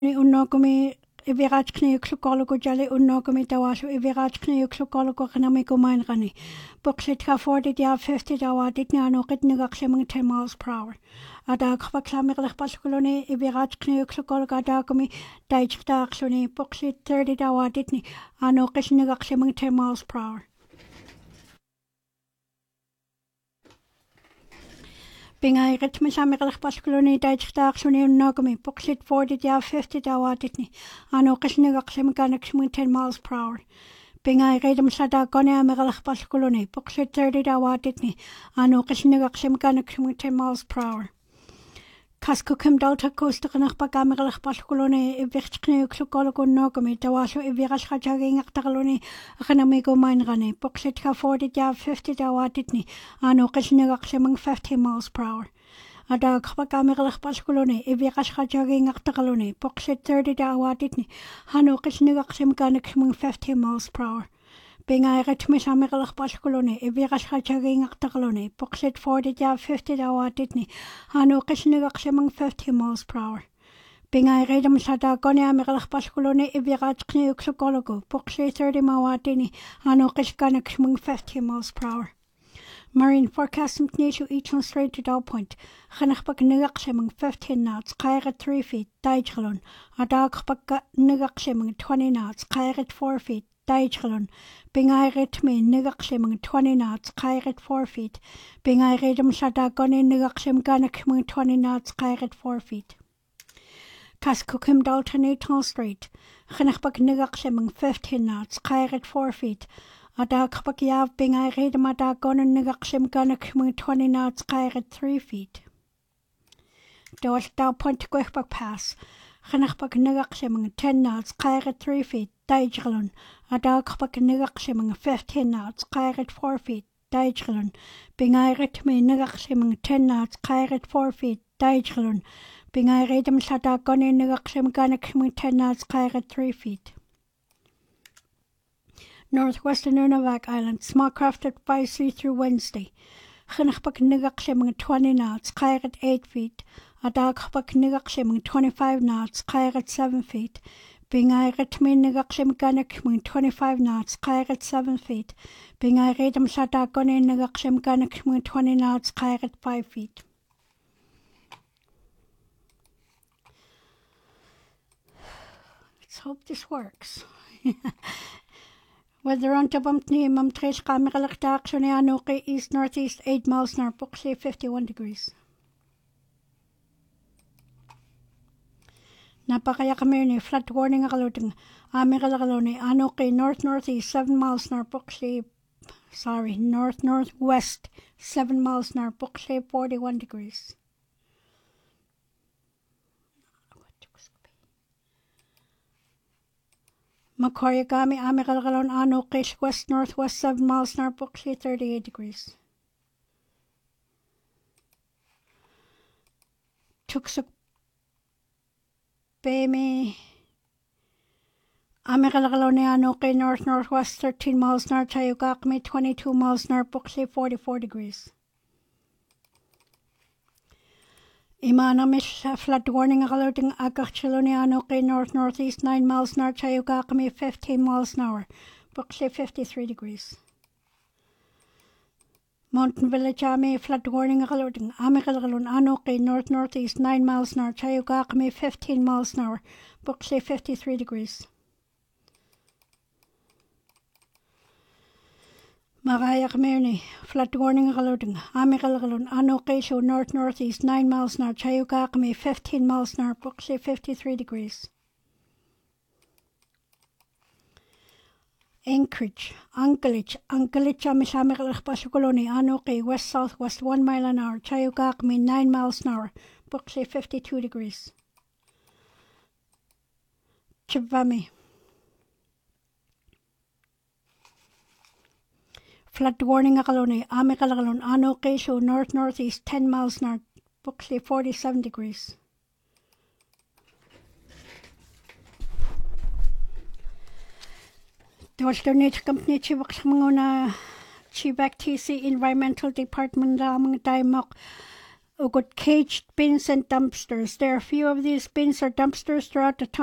Unnogumi Ivirachkni Klukologo Jali Unnogumi Dawashu Ivirachkni Klukologo Kanamiko Mainrani. Booklet 40 ya 50 dawa Ditnano Ritnigakshiming 10 miles per hour. Ada Kvaklamir Paskuloni Ivirachkni Klukologa Dagumi Daichtakshuni Booklet 30 dawa Ditni Ano Kishnigakshiming 10 miles per hour. Bingai ritmisamir paskuloni daichtakshuni unnogami booklet 40 ya 50 dawa Ditni Ano Kishnigakshiming 10 miles per hour. Bingai redam sada gone amiralach paskuloni booklet 30 dawa Ditni Ano Kishnigakshiming 10 miles per hour. Kaskukim dalta kostakanach bagamiralach paskuloni ivirchkni uklukologo nogami dawasho ivirashkajaging aktakaloni akanamigo mainrani booklet 40 ya 50 dawa Ditni Ano Kishnigakshiming 15 miles per hour. Ada bagamiralach paskuloni ivirashkajaging aktakaloni booklet 30 dawa Ditni Ano Kishnigakshiming 15 miles per hour. Bingai ritmisamiralach paskuloni ivirashkajaging aktakaloni booklet 40 ya 50 dawa Ditni Ano Kishnigakshiming 15 miles per hour. Bingai redam sada gone amiralach paskuloni ivirachkni uklukologo booklet 30 mawa Ditni Ano Kishnigakshiming 15 miles per hour. Marine forecast mtnishu each one straight to Dow Point. Chanachbak nigakshiming 15 knots, kairat 3 feet, daijgalon. Adagchbak nigakshiming 20 knots, kairat 4 feet, daijgalon. Bingai ritmi nigakshiming 20 knots, kairat 4 feet. Bingai redam sadagoni nigakshim ganakshiming 20 knots, kairat 4 feet. Kaskukim Dalton Eton Strait. Chanachbak nigakshiming 15 knots, kairat 4 feet. Ada Kapakiav Bingai Redamada Gonan Nigakshim Ganakshiming 20 knots kairat 3 feet. Dosh Dow Point Gwechbak Pass. Chanachbak Nigakshiming 10 knots kairat 3 feet. Daijgalun. Ada Kapak Nigakshiming 15 knots kairat 4 feet. Daijgalun. Bingai Ritmi Nigakshiming 10 knots kairat 4 feet. Daijgalun. Bingai Redam Sada Gonan Nigakshim Ganakshiming 10 knots kairat 3 feet. Northwestern Nunavak Island, small craft at 5 sea through Wednesday. Chanachbak Nigakshiming 20 knots, kairat 8 feet. Adagchbak Nigakshiming 25 knots, kairat 7 feet. Bingai Ritmi Nigakshim Ganakshiming 25 knots, kairat 7 feet. Bingai Redam Sadagoni Nigakshim Ganakshiming 20 knots, kairat 5 feet. Let's hope this works. Weather on Tabumtni, Mumtrish Kamiralak Darkshoni Anoki, east northeast 8 miles an hour, Buxley 51 degrees. Napakayakamirni, flood warning aluting, Amiralaloni, Anoki, north northeast 7 miles an hour, Buxley, north northwest 7 miles an hour, Buxley 41 degrees. Makoyagami Amiralalon Anokish west northwest 7 miles an hour, Buxley 38 degrees. Tuksuk Bami Amiralaloni Anoki north northwest 13 miles an hour, Chayugakmi 22 miles an hour, Buxley 44 degrees. Imanamish flood warning alerting Agachiloni Anoki north northeast 9 miles an hour, Chayugakami 15 miles an hour, Buxley 53 degrees. Mountain Village Ami flood warning alerting Amiralalon Anoki north northeast 9 miles an hour, Chayugakami 15 miles an hour, Buxley 53 degrees. Marayach Mirni, flood warning alerting Amiralalon Anoki north northeast 9 miles an hour, Chayugakami 15 miles an hour, Buxley 53 degrees. Anchorage, Anchorage Amishamiralach Bashukoloni Anoki west southwest 1 mile an hour, Chayugakami 9 miles an hour, Buxley 52 degrees. Chivami. Flood warning akaloni, Amiralalon Anoki north northeast 10 miles an hour, Buxley 47 degrees. Dwashter Nature Company Chivaksamangona Chivak TC Environmental Department Lamang Daimok got caged bins and dumpsters. There are a few of these bins or dumpsters throughout the town.